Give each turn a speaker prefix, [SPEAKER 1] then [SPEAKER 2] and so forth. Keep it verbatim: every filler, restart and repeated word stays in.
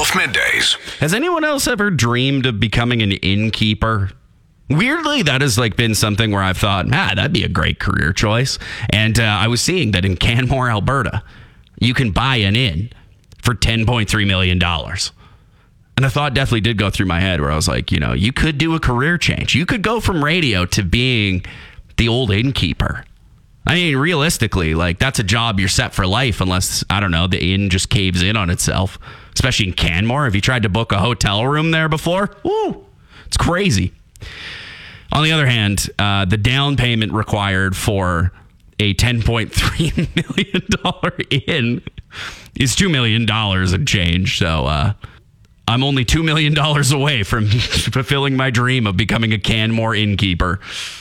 [SPEAKER 1] Cliff Middays.
[SPEAKER 2] Has anyone else ever dreamed of becoming an innkeeper? Weirdly, that has like been something where I've thought, ah, that'd be a great career choice. And uh, I was seeing that in Canmore, Alberta, you can buy an inn for ten point three million dollars. And the thought definitely did go through my head where I was like, you know, you could do a career change. You could go from radio to being the old innkeeper. I mean, realistically, like that's a job you're set for life unless, I don't know, the inn just caves in on itself, especially in Canmore. Have you tried to book a hotel room there before? Woo, it's crazy. On the other hand, uh, the down payment required for a ten point three million dollars inn is two million dollars and change. So uh, I'm only two million dollars away from fulfilling my dream of becoming a Canmore innkeeper.